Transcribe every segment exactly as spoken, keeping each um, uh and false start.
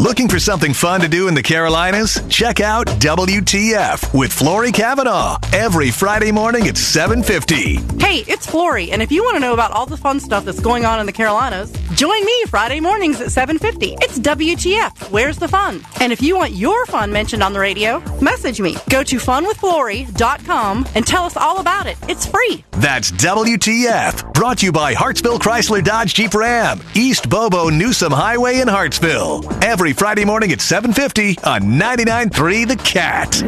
Looking for something fun to do in the Carolinas? Check out W T F with Flory Cavanaugh every Friday morning at seven fifty. Hey, it's Flory, and if you want to know about all the fun stuff that's going on in the Carolinas, join me Friday mornings at seven fifty. It's W T F. Where's the fun? And if you want your fun mentioned on the radio, message me. Go to fun with flory dot com and tell us all about it. It's free. That's W T F, brought to you by Hartsville Chrysler Dodge Jeep Ram, East Bobo Newsom Highway in Hartsville. Every Friday morning at seven fifty on ninety-nine point three The Cat.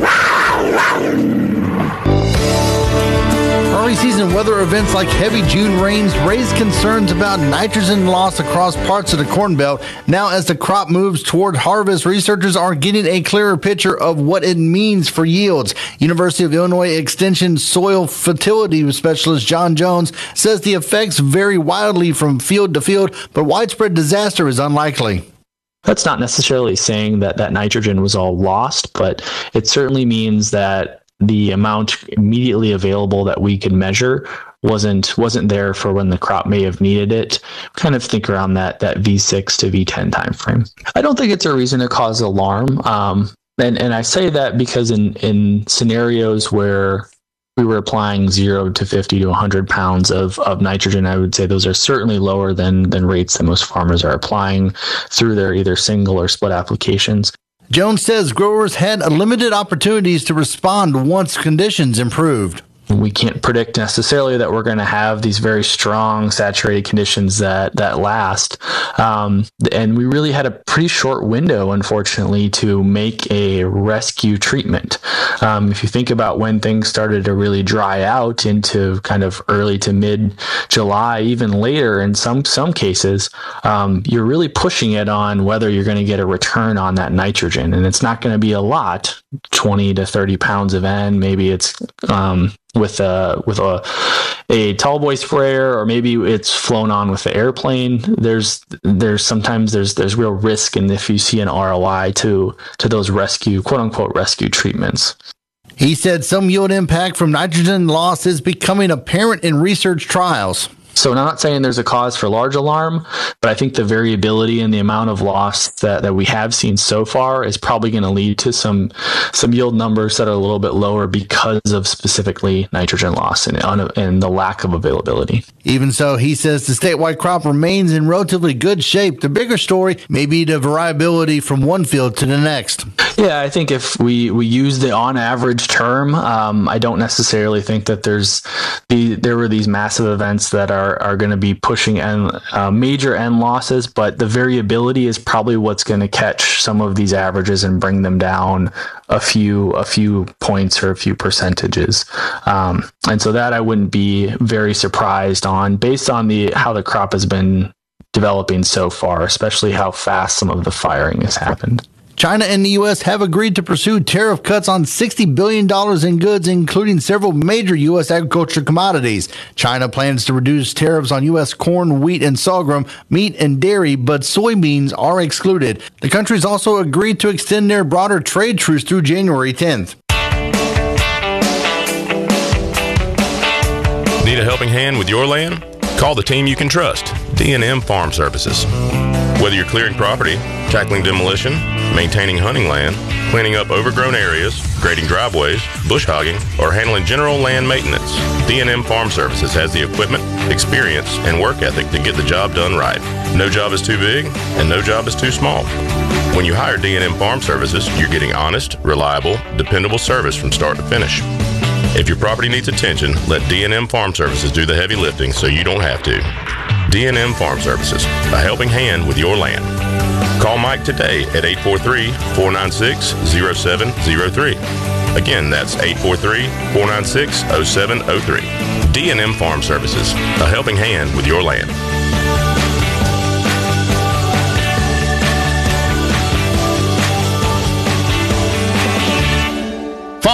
Early season weather events like heavy June rains raise concerns about nitrogen loss across parts of the Corn Belt. Now, as the crop moves toward harvest, researchers are getting a clearer picture of what it means for yields. University of Illinois Extension soil fertility specialist John Jones says the effects vary wildly from field to field, but widespread disaster is unlikely. That's not necessarily saying that that nitrogen was all lost, but it certainly means that the amount immediately available that we could measure wasn't wasn't there for when the crop may have needed it. Kind of think around that that V six to V ten timeframe. I don't think it's a reason to cause alarm. Um, and, and I say that because in, in scenarios where we were applying zero to fifty to one hundred pounds of, of nitrogen, I would say those are certainly lower than, than rates that most farmers are applying through their either single or split applications. Jones says growers had limited opportunities to respond once conditions improved. We can't predict necessarily that we're going to have these very strong saturated conditions that, that last. Um, and we really had a pretty short window, unfortunately, to make a rescue treatment. Um, if you think about when things started to really dry out into kind of early to mid-July, even later in some, some cases, um, you're really pushing it on whether you're going to get a return on that nitrogen. And it's not going to be a lot, twenty to thirty pounds of N. Maybe it's um, with a with a a tall boy sprayer, or maybe it's flown on with the airplane. There's there's sometimes there's there's real risk, and if you see an R O I to to those rescue quote unquote rescue treatments. He said some yield impact from nitrogen loss is becoming apparent in research trials. So I'm not saying there's a cause for large alarm, but I think the variability in the amount of loss that, that we have seen so far is probably going to lead to some some yield numbers that are a little bit lower because of specifically nitrogen loss and, and the lack of availability. Even so, he says the statewide crop remains in relatively good shape. The bigger story may be the variability from one field to the next. Yeah, I think if we, we use the on average term, um, I don't necessarily think that there's the there were these massive events that are Are, are going to be pushing N, uh, major N losses, but the variability is probably what's going to catch some of these averages and bring them down a few a few points or a few percentages. Um, and so that I wouldn't be very surprised on, based on the how the crop has been developing so far, especially how fast some of the firing has happened. China and the U S have agreed to pursue tariff cuts on sixty billion dollars in goods, including several major U S agriculture commodities. China plans to reduce tariffs on U S corn, wheat, and sorghum, meat, and dairy, but soybeans are excluded. The countries also agreed to extend their broader trade truce through January tenth. Need a helping hand with your land? Call the team you can trust, D and M Farm Services. Whether you're clearing property, tackling demolition, maintaining hunting land, cleaning up overgrown areas, grading driveways, bush hogging, or handling general land maintenance, D and M Farm Services has the equipment, experience, and work ethic to get the job done right. No job is too big, and no job is too small. When you hire D and M Farm Services, you're getting honest, reliable, dependable service from start to finish. If your property needs attention, let D and M Farm Services do the heavy lifting so you don't have to. D and M Farm Services, a helping hand with your land. Call Mike today at eight four three, four nine six, zero seven zero three. Again, that's eight four three, four nine six, zero seven zero three. D and M Farm Services, a helping hand with your land. Fall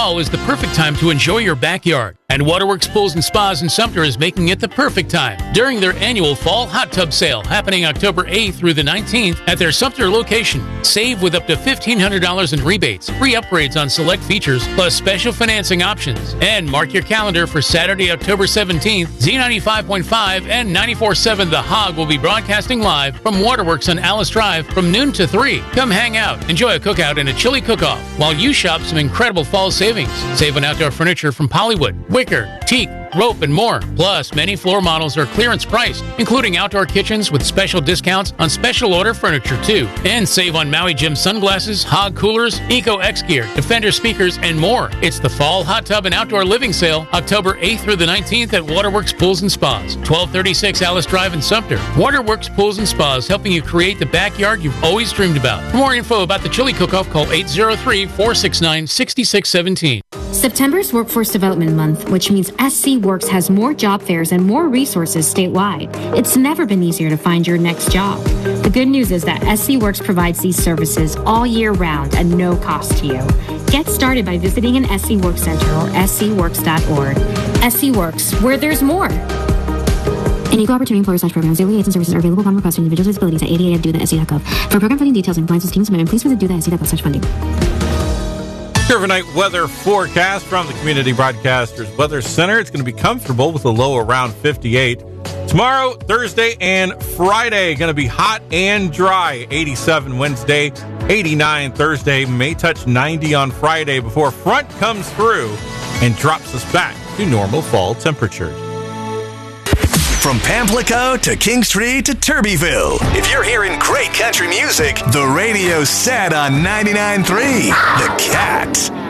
Fall is the perfect time to enjoy your backyard, and Waterworks Pools and Spas in Sumter is making it the perfect time during their annual Fall Hot Tub Sale happening October eighth through the nineteenth at their Sumter location. Save with up to fifteen hundred dollars in rebates, free upgrades on select features, plus special financing options. And mark your calendar for Saturday, October seventeenth. Z ninety-five point five and ninety-four point seven The Hog will be broadcasting live from Waterworks on Alice Drive from noon to three. Come hang out, enjoy a cookout and a chili cook-off while you shop some incredible fall savings. Save on outdoor furniture from Pollywood, Wicker, Teak, Rope, and more. Plus, many floor models are clearance priced, including outdoor kitchens with special discounts on special order furniture too. And save on Maui Jim sunglasses, Hog coolers, Eco X gear, Defender speakers, and more. It's the Fall Hot Tub and Outdoor Living Sale, October eighth through the nineteenth at Waterworks Pools and Spas, twelve thirty-six Alice Drive in Sumter. Waterworks Pools and Spas, helping you create the backyard you've always dreamed about. For more info about the chili cook-off, call eight zero three, four six nine, six six one seven. September's Workforce Development Month, which means S C Works has more job fairs and more resources statewide. It's never been easier to find your next job. The good news is that S C Works provides these services all year round at no cost to you. Get started by visiting an S C Works Center or s c works dot org. S C Works, where there's more. An equal opportunity employer slash program. Daily aids and services are available upon request for individuals with disabilities at A D A at do the S C dot gov. For program funding details and compliance with team submission, please visit do the S C dot gov slash funding. Overnight weather forecast from the Community Broadcasters Weather Center. It's going to be comfortable with a low around fifty-eight. Tomorrow, Thursday, and Friday, going to be hot and dry. eighty-seven Wednesday, eighty-nine Thursday. May touch ninety on Friday before front comes through and drops us back to normal fall temperatures. From Pamplico to Kingstree to Turbyville, if you're hearing great country music, the radio's set on ninety-nine point three The Cat.